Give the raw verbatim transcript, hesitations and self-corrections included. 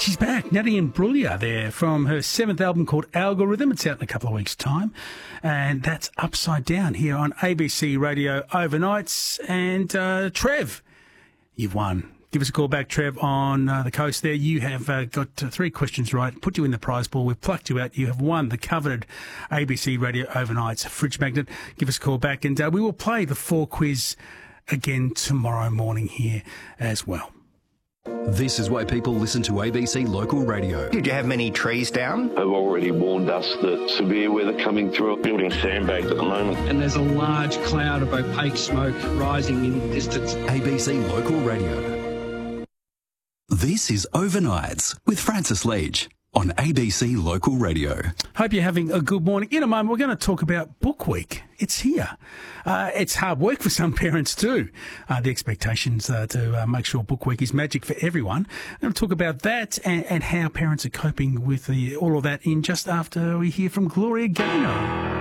She's back, Natalie Imbruglia there from her seventh album called Algorithm. It's out in a couple of weeks' time. And that's Upside Down here on A B C Radio Overnights. And uh, Trev, you've won. Give us a call back, Trev, on uh, the coast there. You have uh, got uh, three questions right, put you in the prize pool. We've plucked you out. You have won the coveted A B C Radio Overnights fridge magnet. Give us a call back and uh, we will play the four quiz again tomorrow morning here as well. This is why people listen to A B C Local Radio. Did you have many trees down? They've already warned us that severe weather coming through. Building sandbags at the moment. And there's a large cloud of opaque smoke rising in the distance. A B C Local Radio. This is Overnights with Francis Leach on A B C Local Radio. Hope you're having a good morning. In a moment, we're going to talk about Book Week. It's here. Uh, it's hard work for some parents too. Uh, the expectations uh, to uh, make sure Book Week is magic for everyone. We're going to talk about that and, and how parents are coping with the, all of that in just after we hear from Gloria Gaynor.